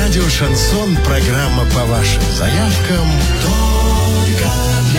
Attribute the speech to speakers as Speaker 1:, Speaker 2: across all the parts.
Speaker 1: Радио «Шансон», программа по вашим заявкам. Только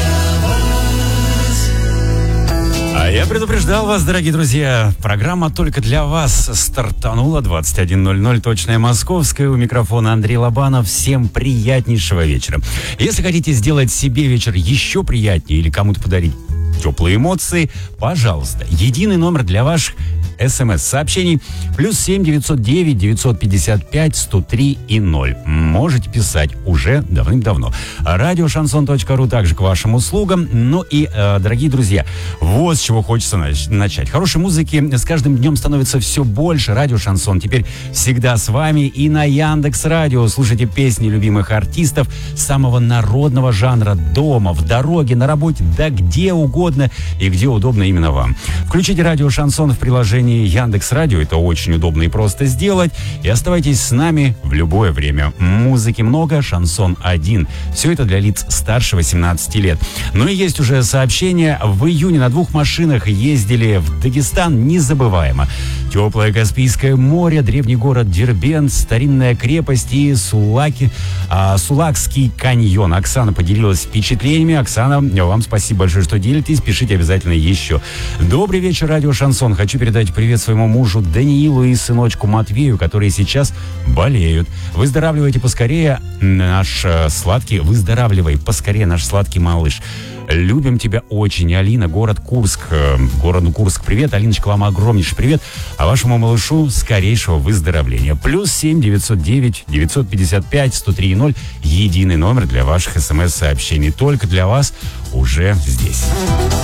Speaker 1: для вас.
Speaker 2: А я предупреждал вас, дорогие друзья. Программа «Только для вас» стартанула 21:00, точное московское. У микрофона Андрей Лобанов. Всем приятнейшего вечера. Если хотите сделать себе вечер еще приятнее или кому-то подарить теплые эмоции, пожалуйста, единый номер для ваших СМС-сообщений +7 909 955 103 и 0. Можете писать уже давным-давно. Радиошансон.ру также к вашим услугам. Ну и, дорогие друзья, вот с чего хочется начать. Хорошей музыки с каждым днем становится все больше. Радио Шансон теперь всегда с вами и на Яндекс.Радио. Слушайте песни любимых артистов самого народного жанра дома, в дороге, на работе, да где угодно и где удобно именно вам. Включите Радио Шансон в приложении Яндекс.Радио, это очень удобно и просто сделать. И оставайтесь с нами в любое время. Музыки много, шансон один. Все это для лиц старше 18 лет. Ну и есть уже сообщение. В июне на 2 машинах ездили в Дагестан. Незабываемо. Теплое Каспийское море, древний город Дербент, старинная крепость и Сулакский каньон. Оксана поделилась впечатлениями. Оксана, вам спасибо большое, что делитесь. Пишите обязательно еще. Добрый вечер, Радио Шансон. Хочу передать привет своему мужу Даниилу и сыночку Матвею, которые сейчас болеют. Выздоравливай поскорее, наш сладкий малыш. Любим тебя очень. Алина, город Курск. Городу Курск привет. Алиночка, вам огромнейший привет. А вашему малышу скорейшего выздоровления. +7 909 955 103 0. Единый номер для ваших СМС-сообщений. Только для вас уже здесь.